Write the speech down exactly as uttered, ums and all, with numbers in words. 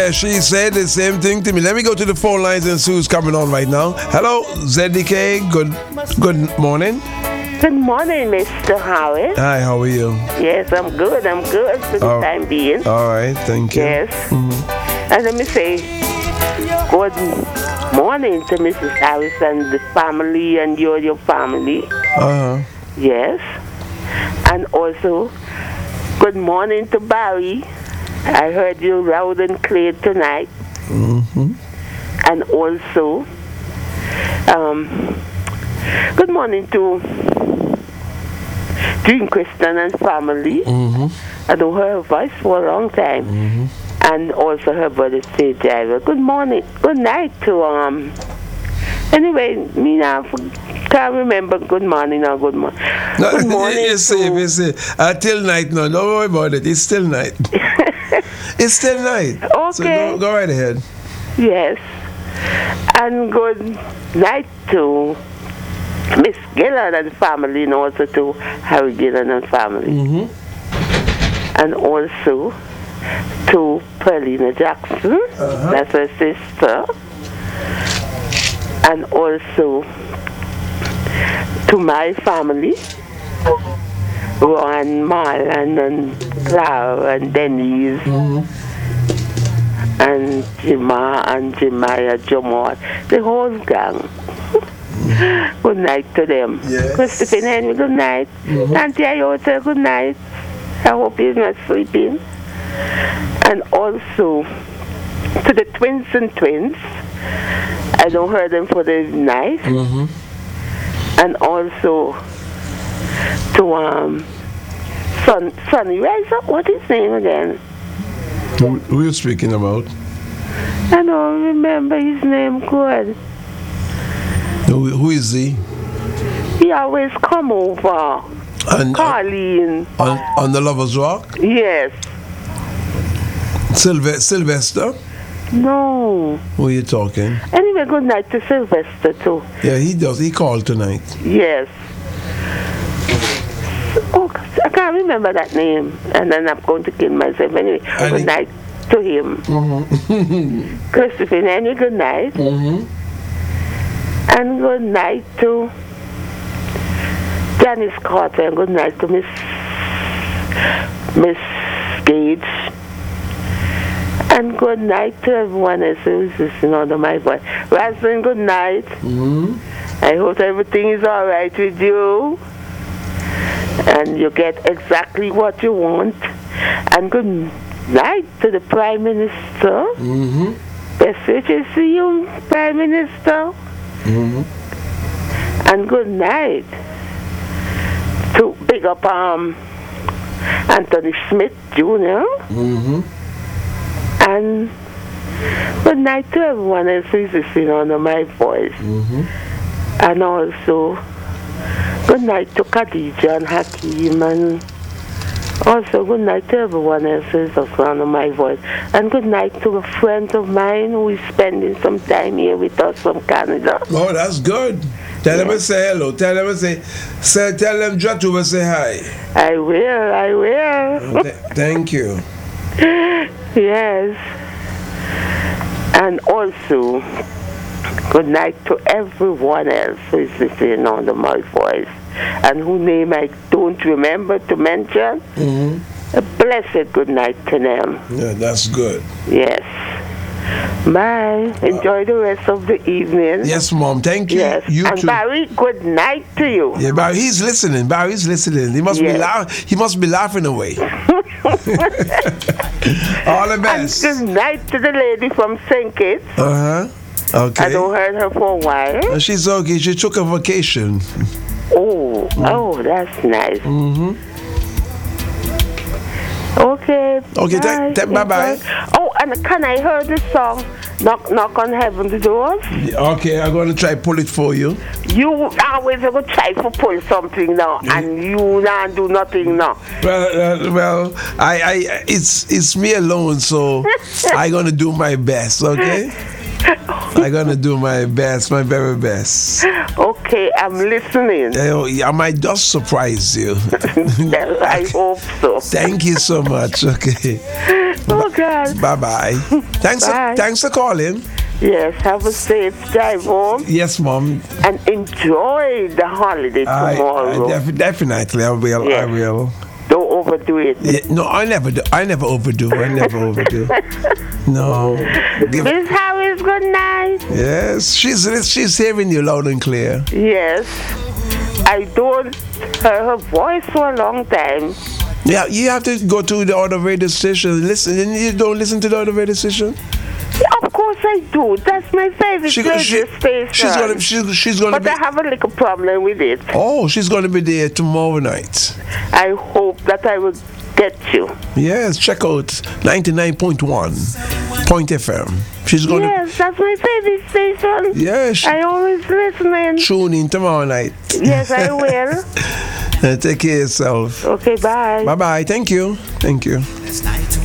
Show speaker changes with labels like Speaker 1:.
Speaker 1: Yeah, she said the same thing to me. Let me go to the phone lines and see who's coming on right now. Hello, Z D K. Good, good morning.
Speaker 2: Good morning, Mister Howard.
Speaker 1: Hi, how are you?
Speaker 2: Yes, I'm good. I'm good for the
Speaker 1: Oh,
Speaker 2: time being.
Speaker 1: All right, thank you.
Speaker 2: Yes.
Speaker 1: Mm-hmm.
Speaker 2: And let me say good morning to Missus Harris and the family and your your family.
Speaker 1: Uh-huh.
Speaker 2: Yes. And also, good morning to Barry. I heard you loud and clear tonight.
Speaker 1: Mm-hmm.
Speaker 2: And also, um, good morning to Jean Christian and family.
Speaker 1: Mm-hmm.
Speaker 2: I don't hear her voice for a long time.
Speaker 1: Mm-hmm.
Speaker 2: And also her brother State Driver. Good morning. Good night to um. Anyway, me now can't remember good morning or good morning.
Speaker 1: No,
Speaker 2: Good morning.
Speaker 1: it's safe,
Speaker 2: to,
Speaker 1: it's safe. Until night, no, don't worry about it. It's still night. It's still night.
Speaker 2: Okay.
Speaker 1: So go, go right ahead.
Speaker 2: Yes. And good night to Miss Gillan and family, and also to Harry Gillan and family.
Speaker 1: Mm-hmm.
Speaker 2: And also to Paulina Jackson,
Speaker 1: Uh-huh.
Speaker 2: that's her sister. And also to my family, Ron, Marlon, and Clara, and Denise,
Speaker 1: Mm-hmm.
Speaker 2: and Jima, and Jemiah, Jamal, the whole gang. Good night to them.
Speaker 1: Yes.
Speaker 2: Christopher Henry, good night.
Speaker 1: Mm-hmm.
Speaker 2: Auntie Iota, good night. I hope he's not sleeping. And also to the twins and twins. I don't hear them for the night.
Speaker 1: Mm-hmm.
Speaker 2: And also to um Son Sonny Rise up. What is his name again?
Speaker 1: Who, who are you speaking about?
Speaker 2: I don't remember his name good.
Speaker 1: Who, who is he?
Speaker 2: He always come over.
Speaker 1: And, uh,
Speaker 2: Carlene.
Speaker 1: on, on the Lovers Rock?
Speaker 2: Yes.
Speaker 1: Sylve- Sylvester?
Speaker 2: No.
Speaker 1: Who are you talking?
Speaker 2: Anyway, good night to Sylvester too.
Speaker 1: Yeah, he does. He called tonight.
Speaker 2: Yes. Oh, I can't remember that name. And then I'm going to kill myself anyway.
Speaker 1: And
Speaker 2: good
Speaker 1: he-
Speaker 2: night to him.
Speaker 1: Mm-hmm.
Speaker 2: Christopher Henry, good night.
Speaker 1: Mm-hmm.
Speaker 2: And good night to Janice Carter. And good night to Miss Miss Gage. And good night to everyone else who's listening under my voice. Raslin, good night.
Speaker 1: Mm-hmm.
Speaker 2: I hope everything is all right with you. And you get exactly what you want. And good night to the Prime Minister.
Speaker 1: Mm-hmm.
Speaker 2: Best wishes to you, Prime Minister.
Speaker 1: Mm-hmm.
Speaker 2: And good night to big up um, Anthony Smith Junior
Speaker 1: Mm-hmm.
Speaker 2: And good night to everyone else who's listening under my voice.
Speaker 1: Mm-hmm.
Speaker 2: And also, good night to Khadija and Hakeem. And also, good night to everyone else who's listening under my voice. And good night to a friend of mine who is spending some time here with us from Canada.
Speaker 1: Oh, that's good. Tell them to say hello. Tell them to say, say tell them Jatu will say hi.
Speaker 2: I will, I will.
Speaker 1: Th- thank you.
Speaker 2: Yes. And also, good night to everyone else who is listening under my voice and whose name I don't remember to mention.
Speaker 1: Mm-hmm.
Speaker 2: A blessed good night to them.
Speaker 1: Yeah, that's good.
Speaker 2: Yes. Bye. Enjoy the rest of the evening.
Speaker 1: Yes, Mom. Thank you.
Speaker 2: Yes.
Speaker 1: You
Speaker 2: and
Speaker 1: too.
Speaker 2: Barry, good night to you.
Speaker 1: Yeah, Barry, he's listening. Barry's listening. He must be
Speaker 2: Yes.
Speaker 1: laugh. He must be laughing away. All the
Speaker 2: And
Speaker 1: best.
Speaker 2: good night to the lady from Saint Kitts.
Speaker 1: Uh huh. Okay.
Speaker 2: I don't heard her for a while.
Speaker 1: Uh, She's okay. She took a vacation.
Speaker 2: Oh, oh, that's nice.
Speaker 1: Mm-hmm.
Speaker 2: Okay.
Speaker 1: Okay,
Speaker 2: bye.
Speaker 1: th- th- bye-bye.
Speaker 2: Oh, and can I hear the song Knock Knock on Heaven's Doors?
Speaker 1: Okay, I'm going to try pull it for you.
Speaker 2: You always go try to pull something now, and you not do nothing now.
Speaker 1: Well, uh, well, I, I, it's, it's me alone, so I'm going to do my best. Okay. I'm going to do my best, my very best.
Speaker 2: Okay, I'm listening.
Speaker 1: Uh, I might just surprise you.
Speaker 2: I hope so.
Speaker 1: Thank you so much. Okay.
Speaker 2: Oh, God.
Speaker 1: Bye-bye. Thanks,
Speaker 2: Bye.
Speaker 1: For, thanks for calling.
Speaker 2: Yes, have a safe drive home.
Speaker 1: Yes, Mom.
Speaker 2: And enjoy the holiday
Speaker 1: I,
Speaker 2: tomorrow.
Speaker 1: I def- definitely, I will.
Speaker 2: Yes.
Speaker 1: I will.
Speaker 2: Don't overdo it.
Speaker 1: Yeah, no, I never do. I never overdo. I never overdo. No. Give,
Speaker 2: Miss Harris, good night.
Speaker 1: yes, she's she's hearing you loud and clear.
Speaker 2: Yes. I don't hear her voice for a long time.
Speaker 1: Yeah, you have to go to the other radio station. Listen, and you don't listen to the other radio station.
Speaker 2: Of course I do. That's my favorite
Speaker 1: She,
Speaker 2: radio
Speaker 1: she,
Speaker 2: station.
Speaker 1: she's gonna she's, she's gonna
Speaker 2: but
Speaker 1: be.
Speaker 2: I have a little problem with it.
Speaker 1: Oh, she's gonna be there tomorrow night.
Speaker 2: I hope that I will get you.
Speaker 1: Yes, check out ninety-nine point one Point F M. She's gonna.
Speaker 2: Yes, that's my favorite station.
Speaker 1: Yes.
Speaker 2: I always listening.
Speaker 1: Tune in tomorrow night.
Speaker 2: Yes, I will.
Speaker 1: Take care of yourself.
Speaker 2: Okay, bye.
Speaker 1: Bye bye. Thank you. Thank you.
Speaker 3: Last night